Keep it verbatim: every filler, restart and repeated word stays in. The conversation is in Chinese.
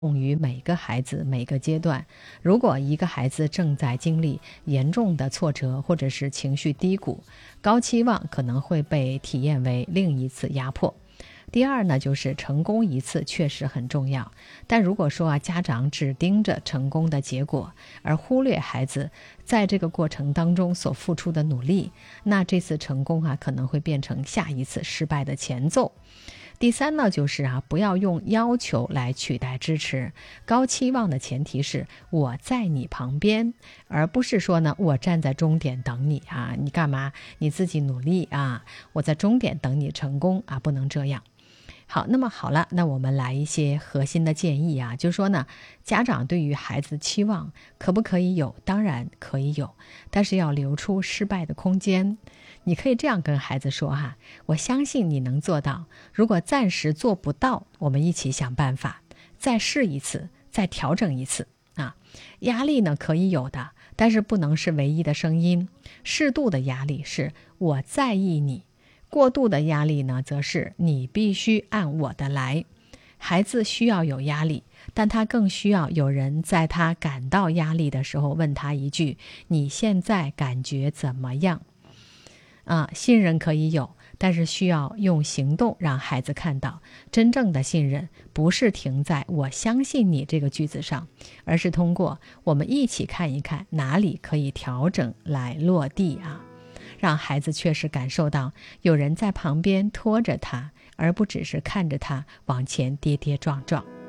用于每个孩子每个阶段。如果一个孩子正在经历严重的挫折或者是情绪低谷，高期望可能会被体验为另一次压迫。第二呢，就是成功一次确实很重要，但如果说啊，家长只盯着成功的结果，而忽略孩子在这个过程当中所付出的努力，那这次成功啊，可能会变成下一次失败的前奏。第三呢，就是啊，不要用要求来取代支持。高期望的前提是我在你旁边，而不是说呢，我站在终点等你啊，你干嘛？你自己努力啊，我在终点等你成功啊，不能这样。好，那么好了，那我们来一些核心的建议啊，就是说呢，家长对于孩子的期望可不可以有？当然可以有，但是要留出失败的空间。你可以这样跟孩子说哈，我相信你能做到，如果暂时做不到，我们一起想办法，再试一次，再调整一次啊。压力呢可以有的，但是不能是唯一的声音。适度的压力是我在意你，过度的压力呢，则是你必须按我的来。孩子需要有压力，但他更需要有人在他感到压力的时候问他一句，你现在感觉怎么样？啊，信任可以有，但是需要用行动让孩子看到，真正的信任不是停在我相信你这个句子上，而是通过我们一起看一看哪里可以调整来落地啊，让孩子确实感受到有人在旁边拖着他，而不只是看着他往前跌跌撞撞。